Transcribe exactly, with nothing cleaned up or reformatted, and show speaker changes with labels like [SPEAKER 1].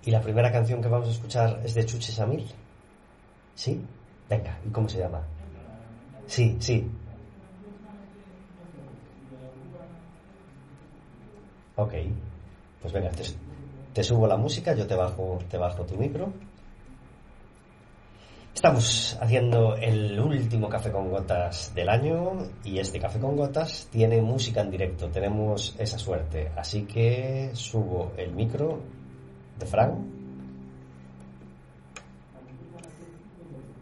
[SPEAKER 1] Y la primera canción que vamos a escuchar es de Chuches a Mil. ¿Sí? Venga, ¿y cómo se llama? Sí, sí. Ok. Pues venga, te, te subo la música, yo te bajo, te bajo tu micro. Estamos haciendo el último Café con Gotas del año y este Café con Gotas tiene música en directo, tenemos esa suerte. Así que subo el micro de Fran.